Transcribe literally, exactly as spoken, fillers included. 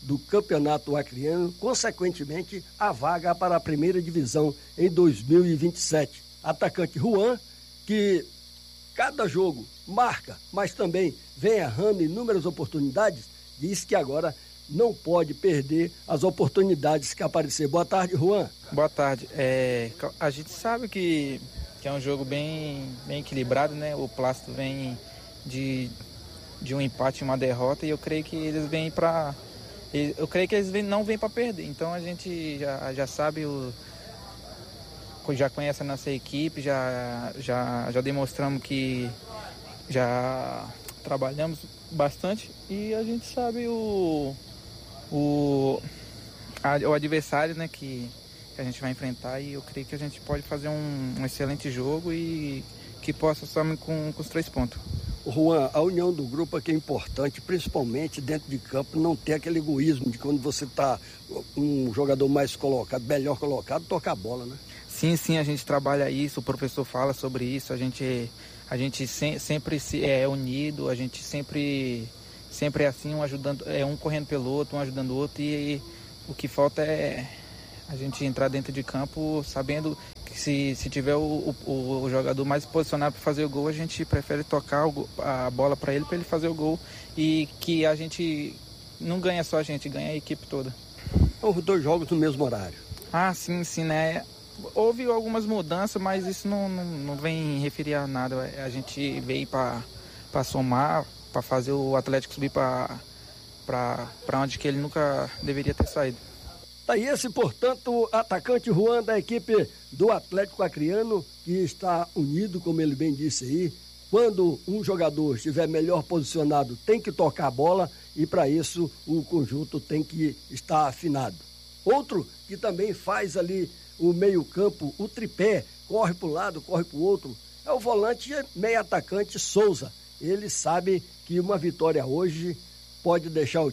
do Campeonato Acreano, consequentemente a vaga para a primeira divisão em dois mil e vinte e sete. Atacante Juan, que cada jogo marca, mas também vem errando inúmeras oportunidades, diz que agora não pode perder as oportunidades que aparecer. Boa tarde, Juan. Boa tarde. É, a gente sabe que, que é um jogo bem, bem equilibrado, né? O Plácido vem de, de um empate e uma derrota, e eu creio que eles vêm para eu creio que eles vêm, não vêm para perder. Então a gente já, já sabe o já conhece a nossa equipe, já, já, já demonstramos que já trabalhamos bastante e a gente sabe o, o, a, o adversário, né, que, que a gente vai enfrentar, e eu creio que a gente pode fazer um, um excelente jogo e que possa somar com, com os três pontos. Juan, a união do grupo aqui é importante, principalmente dentro de campo, não ter aquele egoísmo de quando você está um jogador mais colocado, melhor colocado, tocar a bola, né? Sim, sim, a gente trabalha isso, o professor fala sobre isso, a gente, a gente se, sempre se, é unido, a gente sempre, sempre é assim, um ajudando, é um correndo pelo outro, um ajudando o outro, e, e o que falta é a gente entrar dentro de campo sabendo que se, se tiver o, o, o jogador mais posicionado para fazer o gol, a gente prefere tocar o, a bola para ele, para ele fazer o gol, e que a gente não ganha só a gente, ganha a equipe toda. Houve dois jogos no mesmo horário. Ah, sim, sim, né? Houve algumas mudanças, mas isso não, não, não vem referir a nada. A gente veio para somar, para fazer o Atlético subir para onde que ele nunca deveria ter saído. Tá aí esse, portanto, atacante Juan da equipe do Atlético Acreano, que está unido, como ele bem disse aí. Quando um jogador estiver melhor posicionado, tem que tocar a bola, e para isso o conjunto tem que estar afinado. Outro que também faz ali o meio-campo, o tripé, corre para um lado, corre para o outro, é o volante meio atacante Souza. Ele sabe que uma vitória hoje pode deixar o